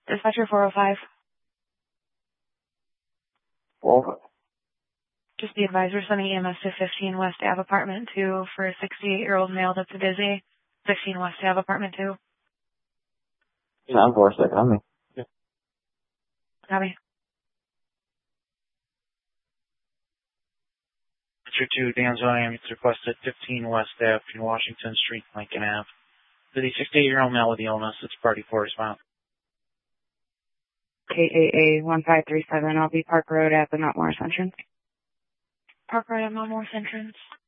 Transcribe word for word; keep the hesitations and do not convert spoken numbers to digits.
Dispatcher four oh five. Well, Just the advisor sending E M S to fifteen West Ave Apartment two for a sixty-eight-year-old male that's dizzy. fifteen West Ave Apartment two. nine four six, on me. Copy. Dispatcher two, Danzo ambulance requested fifteen West Ave, Washington Street, Lincoln Ave. For the sixty-eight-year-old male with the illness, it's party four response. K A A one five three seven, I'll be Park Road at the Mount Morris entrance. Park Road at Mount Morris entrance.